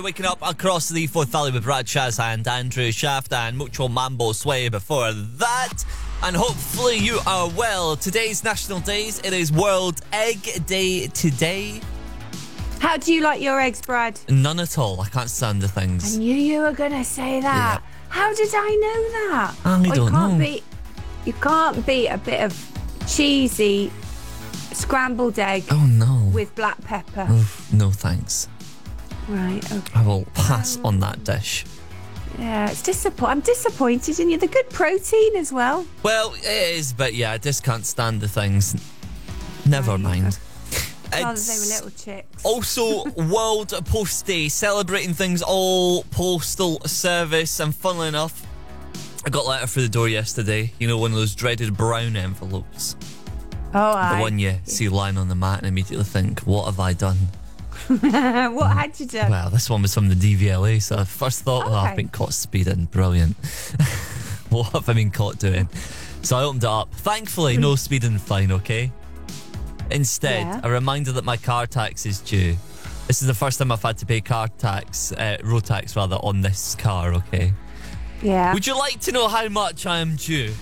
Waking up across the Forth Valley with Brad Shaz and Andrew Shaft and Mucho Mambo Sway before that. And hopefully you are well. Today's National Days. It is World Egg Day today. How do you like your eggs, Brad? None at all. I can't stand the things. I knew you were going to say that. Yeah. How did I know that? I don't know. You can't beat a bit of cheesy scrambled egg Oh no. with black pepper. Oof, no thanks. Right, okay. I will pass on that dish. Yeah, I'm disappointed in you. The good protein as well. Well, it is, but yeah, I just can't stand the things. Never mind. Rather they were little chicks. Also, World Post Day, celebrating things all postal service. And funnily enough, I got a letter through the door yesterday. You know, one of those dreaded brown envelopes. Oh, The one you see lying on the mat and immediately think, what have I done? What had you done? Well, this one was from the DVLA, so I first thought, oh, I've Okay. been caught speeding. Brilliant. What have I been caught doing? So I opened it up. Thankfully, no speeding fine, okay? Instead, Yeah. a reminder that my car tax is due. This is the first time I've had to pay road tax rather, on this car, okay? Yeah. Would you like to know how much I am due?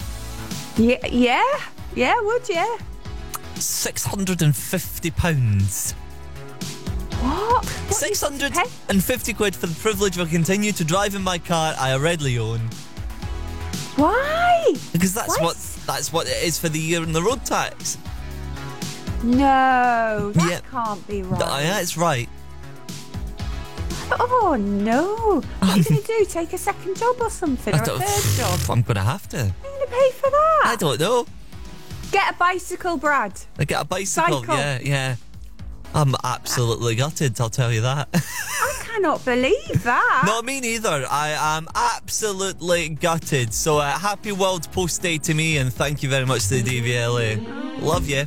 Yeah, would you? £650. What? 650 quid for the privilege of continuing to drive in my car I already own. Why? Because that's What? what it is for the year in the road tax. No, that Yeah. can't be right. Yeah, it's right. Oh, no. What are you going to do? Take a second job or something? Or a third job? I'm going to have to. How are you going to pay for that? I don't know. Get a bicycle, Brad. I get a bicycle. Cycle. Yeah. I'm absolutely gutted, I'll tell you that. I cannot believe that. Not me neither. I am absolutely gutted. So happy World Post Day to me, and thank you very much to the DVLA. Love you.